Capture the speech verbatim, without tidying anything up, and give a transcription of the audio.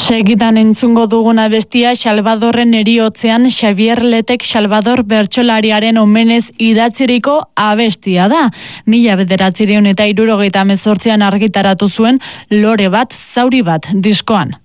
Segidan entzungo duguna bestia Salvadorren eriotzean Xavier Letek Salvador bertsolariaren omenez idatziriko abestia da. Mila bederatziehun eta hirurogeita hemezortzian argitaratu zuen Lore bat, zauri bat diskoan.